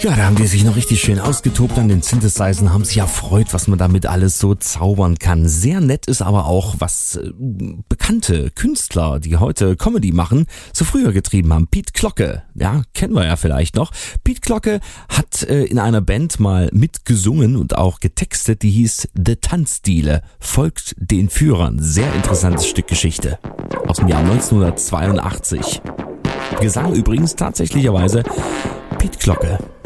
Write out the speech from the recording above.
Ja, da haben die sich noch richtig schön ausgetobt an den Synthesizern, haben sich erfreut, was man damit alles so zaubern kann. Sehr nett ist aber auch, was bekannte Künstler, die heute Comedy machen, so früher getrieben haben. Piet Klocke, ja, kennen wir ja vielleicht noch. Piet Klocke hat in einer Band mal mitgesungen und auch getextet, die hieß The Tanzdiele, folgt den Führern. Sehr interessantes Stück Geschichte aus dem Jahr 1982. Gesang übrigens tatsächlicherweise Piet Klocke.